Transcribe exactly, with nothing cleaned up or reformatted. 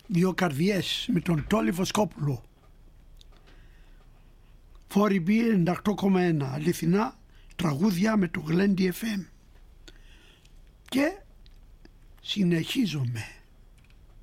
Δύο καρδιές με τον Τόλι Βοσκόπουλο. φορ μπι ενενήντα οκτώ κόμμα ένα αληθινά τραγούδια με το Γλέντι εφ εμ. Και συνεχίζομαι.